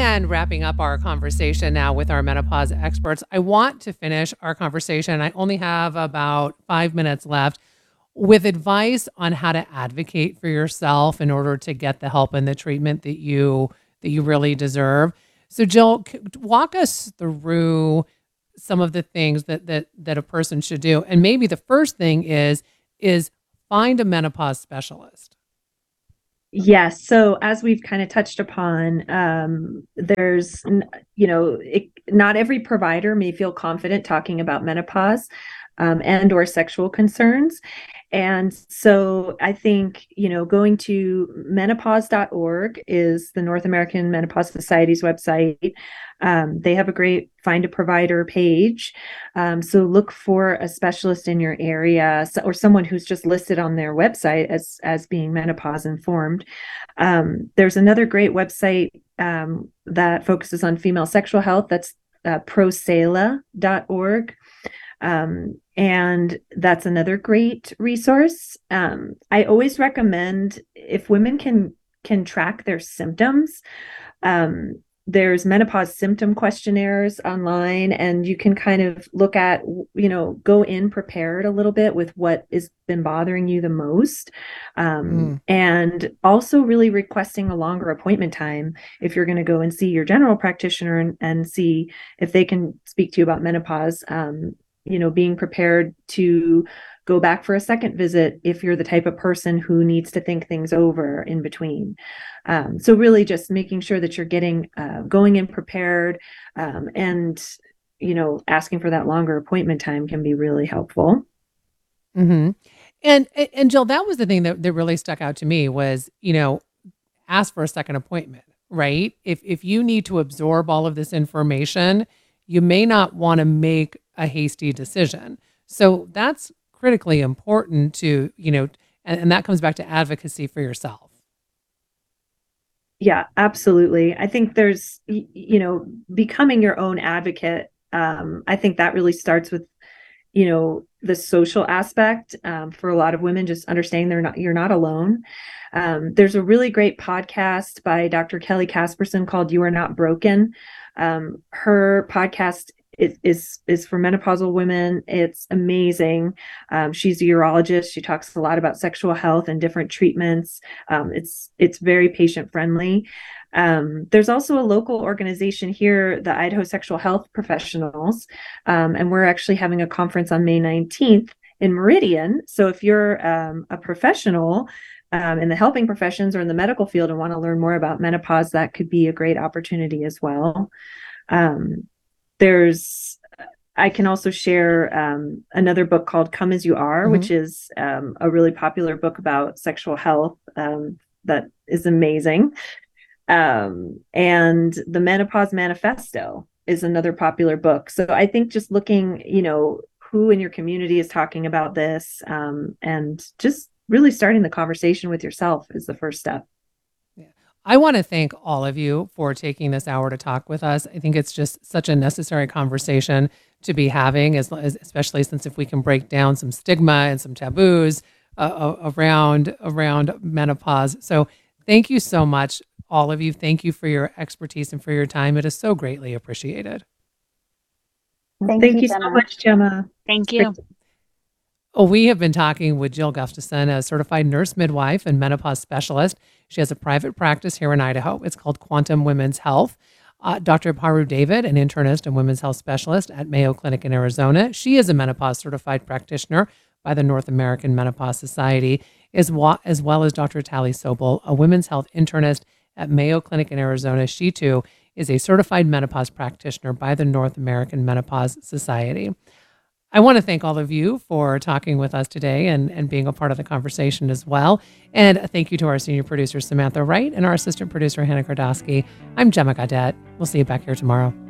And wrapping up our conversation now with our menopause experts, I want to finish our conversation. I only have about 5 minutes left with advice on how to advocate for yourself in order to get the help and the treatment that you really deserve. So, Jill, walk us through some of the things that a person should do. And maybe the first thing is find a menopause specialist. Yes. So as we've kind of touched upon, not every provider may feel confident talking about menopause and or sexual concerns. And so I think, going to menopause.org is the North American Menopause Society's website. They have a great find a provider page. So look for a specialist in your area or someone who's just listed on their website as being menopause informed. There's another great website that focuses on female sexual health. That's prosela.org. And that's another great resource. I always recommend if women can track their symptoms, there's menopause symptom questionnaires online, and you can kind of look at, go in prepared a little bit with what has been bothering you the most. And also really requesting a longer appointment time if you're going to go and see your general practitioner and see if they can speak to you about menopause. Being prepared to go back for a second visit if you're the type of person who needs to think things over in between. So really just making sure that you're going in prepared, and, asking for that longer appointment time can be really helpful. Mm-hmm. And Jill, that was the thing that really stuck out to me was, ask for a second appointment, right? If you need to absorb all of this information, you may not want to make a hasty decision. So that's critically important to, and that comes back to advocacy for yourself. Yeah, absolutely. I think there's, becoming your own advocate. I think that really starts with, the social aspect, for a lot of women, just understanding you're not alone. There's a really great podcast by Dr. Kelly Casperson called You Are Not Broken. Her podcast is for menopausal women. It's amazing. She's a urologist. She talks a lot about sexual health and different treatments. It's very patient friendly. There's also a local organization here, the Idaho Sexual Health Professionals, and we're actually having a conference on May 19th in Meridian. So if you're a professional in the helping professions or in the medical field and want to learn more about menopause, that could be a great opportunity as well. I can also share another book called Come As You Are, which is a really popular book about sexual health that is amazing. And the Menopause Manifesto is another popular book. So I think just looking, who in your community is talking about this, and just really starting the conversation with yourself is the first step. I want to thank all of you for taking this hour to talk with us. I think it's just such a necessary conversation to be having, especially since if we can break down some stigma and some taboos around menopause. So thank you so much, all of you. Thank you for your expertise and for your time. It is so greatly appreciated. Thank you so much, Gemma. Thank you. We have been talking with Jill Gustafson, a certified nurse midwife and menopause specialist. She has a private practice here in Idaho. It's called Quantum Women's Health. Dr. Paru David, an internist and women's health specialist at Mayo Clinic in Arizona. She is a menopause certified practitioner by the North American Menopause Society, as well as Dr. Tally Sobel, a women's health internist at Mayo Clinic in Arizona. She too is a certified menopause practitioner by the North American Menopause Society. I want to thank all of you for talking with us today and being a part of the conversation as well. And thank you to our senior producer, Samantha Wright, and our assistant producer, Hannah Kardowski. I'm Gemma Gaudette. We'll see you back here tomorrow.